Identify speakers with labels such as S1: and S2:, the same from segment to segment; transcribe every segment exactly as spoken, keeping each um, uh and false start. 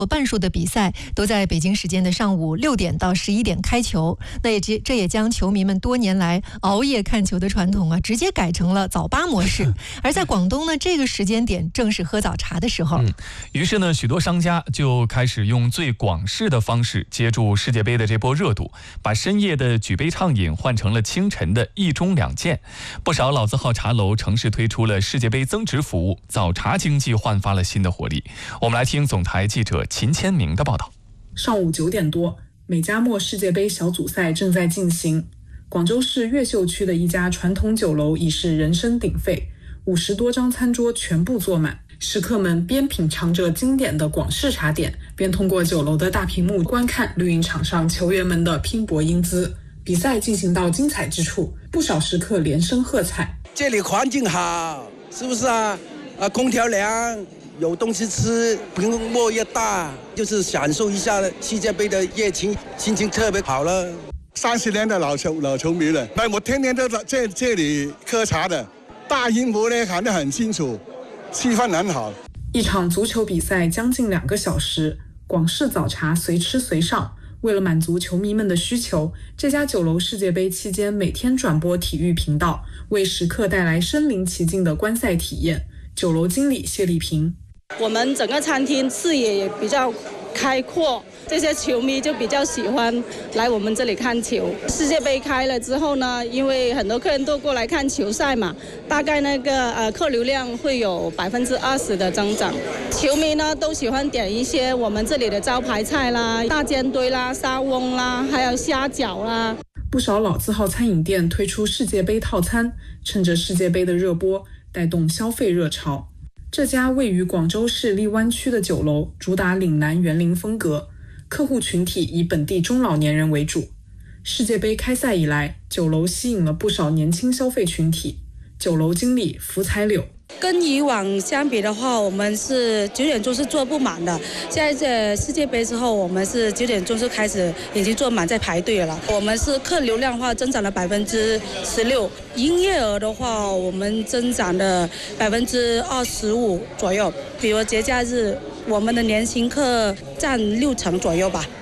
S1: 半数的比赛都在北京时间的上午六点到十一点开球，那也这也将球迷们多年来熬夜看球的传统啊，直接改成了早八模式。而在广东呢，这个时间点正是喝早茶的时候。
S2: 嗯，于是呢，许多商家就开始用最广式的方式接住世界杯的这波热度，把深夜的举杯畅饮换成了清晨的一盅两件。不少老字号茶楼城市推出了世界杯增值服务，早茶经济焕发了新的活力。我们来听总台记者秦千明的报道。
S3: 上午九点多，美加墨世界杯小组赛正在进行。广州市越秀区的一家传统酒楼已是人声鼎沸，五十多张餐桌全部坐满，食客们边品尝着经典的广式茶点，边通过酒楼的大屏幕观看绿茵场上球员们的拼搏英姿。比赛进行到精彩之处，不少食客连声喝彩。
S4: 这里环境好，是不是啊？啊，空调凉，有东西吃，屏幕越大，就是享受一下世界杯的热情，心情特别好了。
S5: 三十年的老球老球迷了，我天天都在这这里喝茶的，大音符呢喊得很清楚，气氛很好。
S3: 一场足球比赛将近两个小时，广式早茶随吃随上。为了满足球迷们的需求，这家酒楼世界杯期间每天转播体育频道，为食客带来身临其境的观赛体验。酒楼经理谢丽萍：
S6: 我们整个餐厅视野也比较开阔，这些球迷就比较喜欢来我们这里看球。世界杯开了之后呢，因为很多客人都过来看球赛嘛，大概那个呃客流量会有百分之二十的增长。球迷呢都喜欢点一些我们这里的招牌菜啦，大煎堆啦、沙翁啦，还有虾饺啦。
S3: 不少老字号餐饮店推出世界杯套餐，趁着世界杯的热播，带动消费热潮。这家位于广州市荔湾区的酒楼主打岭南园林风格，客户群体以本地中老年人为主。世界杯开赛以来，酒楼吸引了不少年轻消费群体。酒楼经理福彩柳：
S7: 跟以往相比的话，我们是九点钟是坐不满的。现在这世界杯之后，我们是九点钟就开始已经坐满在排队了。我们是客流量的话增长了百分之十六，营业额的话我们增长了百分之二十五左右。比如节假日，我们的年轻客占六成左右吧。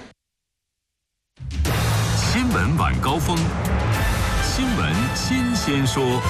S8: 新闻晚高峰，新闻新鲜说。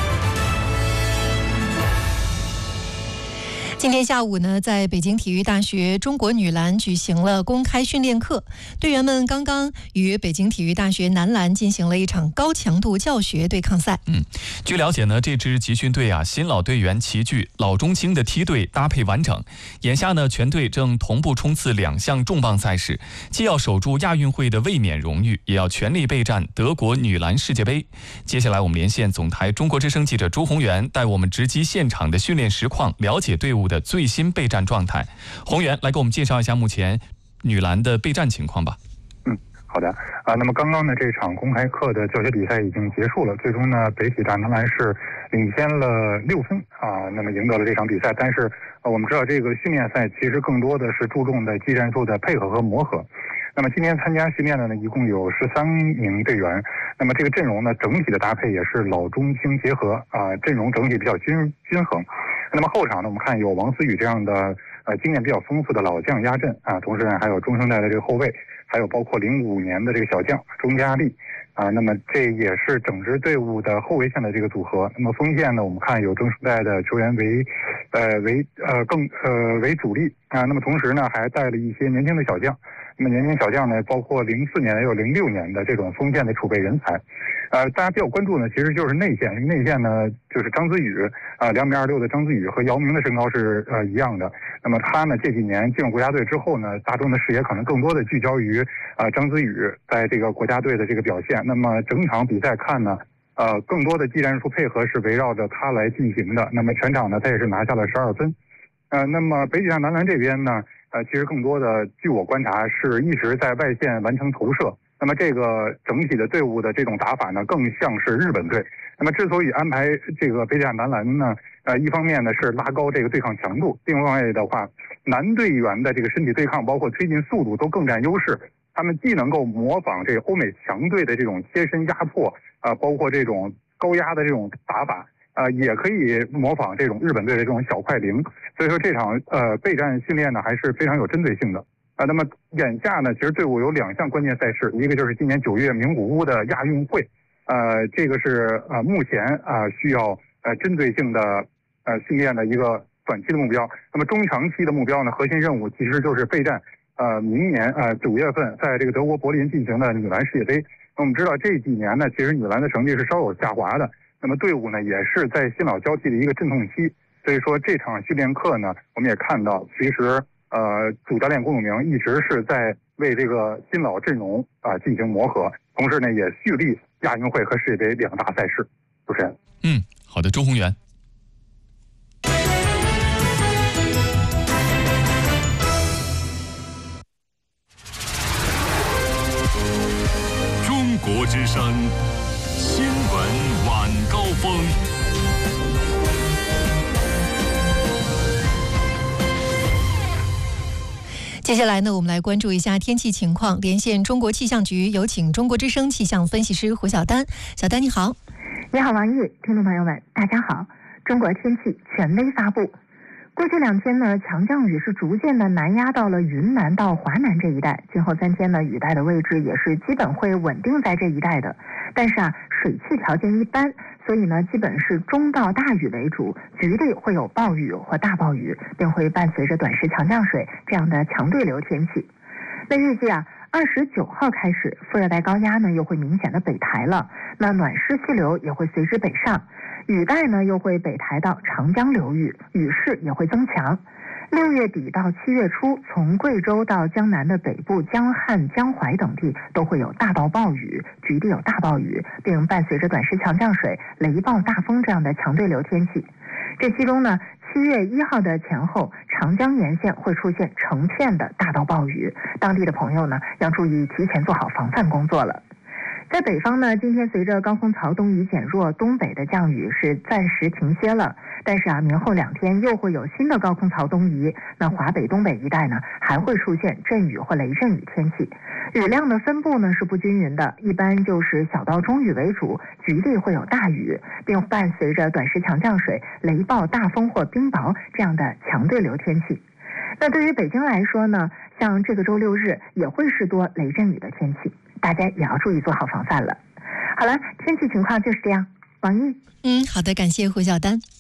S1: 今天下午呢，在北京体育大学中国女篮举行了公开训练课，队员们刚刚与北京体育大学男篮进行了一场高强度教学对抗赛。
S2: 嗯，据了解呢，这支集训队啊，新老队员齐聚，老中青的梯队搭配完整。眼下呢，全队正同步冲刺两项重磅赛事，既要守住亚运会的卫冕荣誉，也要全力备战德国女篮世界杯。接下来我们连线总台中国之声记者朱宏源，带我们直击现场的训练实况，了解队伍的最新备战状态。宏源来给我们介绍一下目前女篮的备战情况吧。
S9: 嗯，好的啊。那么刚刚呢，这场公开课的教学比赛已经结束了，最终呢，北体大男篮是领先了六分啊，那么赢得了这场比赛。但是呃，我们知道这个训练赛其实更多的是注重的技战术的配合和磨合。那么今天参加训练的呢，一共有十三名队员。那么这个阵容呢，整体的搭配也是老中青结合啊，阵容整体比较均均衡。那么后场呢，我们看有王思雨这样的呃经验比较丰富的老将压阵啊，同时呢还有中生代的这个后卫，还有包括零五年的这个小将钟佳丽啊，那么这也是整支队伍的后卫线的这个组合。那么锋线呢，我们看有中生代的球员为呃为呃更呃为主力啊，那么同时呢还带了一些年轻的小将。那么年轻小将呢，包括零四年也有零六年的这种锋线的储备人才。呃，大家比较关注呢，其实就是内线，因为内线呢就是张子宇啊，两米二六的张子宇和姚明的身高是呃一样的。那么他呢这几年进入国家队之后呢，大众的视野可能更多的聚焦于啊、呃、张子宇在这个国家队的这个表现。那么整场比赛看呢，呃更多的技战术配合是围绕着他来进行的。那么全场呢他也是拿下了十二分。呃，那么北体大男篮这边呢，呃其实更多的据我观察是一直在外线完成投射。那么这个整体的队伍的这种打法呢，更像是日本队。那么之所以安排这个北体大男篮呢，呃，一方面呢是拉高这个对抗强度，另外的话，男队员的这个身体对抗，包括推进速度都更占优势。他们既能够模仿这个欧美强队的这种贴身压迫，啊、呃，包括这种高压的这种打法， 呃，也可以模仿这种日本队的这种小快灵。所以说这场呃备战训练呢还是非常有针对性的。啊，那么眼下呢，其实队伍有两项关键赛事，一个就是今年九月名古屋的亚运会，呃，这个是呃目前啊、呃、需要呃针对性的呃训练的一个短期的目标。那么中长期的目标呢，核心任务其实就是备战呃明年呃九月份在这个德国柏林进行的女篮世界杯。那我们知道这几年呢，其实女篮的成绩是稍有下滑的，那么队伍呢也是在新老交替的一个阵痛期。所以说这场训练课呢，我们也看到，其实呃主教练龚永明一直是在为这个新老阵容啊、呃、进行磨合，同时呢也蓄力亚运会和世界杯两大赛事。主持人，
S2: 嗯，好的，周宏元。
S8: 中国之声新闻晚高峰。
S1: 接下来呢，我们来关注一下天气情况。连线中国气象局，有请中国之声气象分析师胡晓丹。小丹你好。
S10: 你好王毅，听众朋友们大家好。中国天气权威发布，过去两天呢，强降雨是逐渐的南压到了云南到华南这一带，今后三天呢，雨带的位置也是基本会稳定在这一带的。但是啊，水汽条件一般，所以呢，基本是中到大雨为主，局里会有暴雨或大暴雨，并会伴随着短时强降水这样的强对流天气。那预计啊，二十九号开始，副热带高压呢又会明显的北抬了，那暖湿气流也会随之北上，雨带呢又会北抬到长江流域，雨势也会增强。六月底到七月初，从贵州到江南的北部江汉、江淮等地都会有大到暴雨，局地有大暴雨，并伴随着短时强降水、雷暴大风这样的强对流天气。这其中呢，七月一号的前后，长江沿线会出现成片的大到暴雨，当地的朋友呢要注意提前做好防范工作了。在北方呢，今天随着高空槽东移减弱，东北的降雨是暂时停歇了。但是啊，明后两天又会有新的高空槽东移，那华北、东北一带呢还会出现阵雨或雷阵雨天气。雨量的分布呢是不均匀的，一般就是小到中雨为主，局地会有大雨，并伴随着短时强降水、雷暴大风或冰雹这样的强对流天气。那对于北京来说呢，像这个周六日也会是多雷阵雨的天气，大家也要注意做好防范了。好了，天气情况就是这样。王毅，
S1: 嗯，好的，感谢胡晓丹。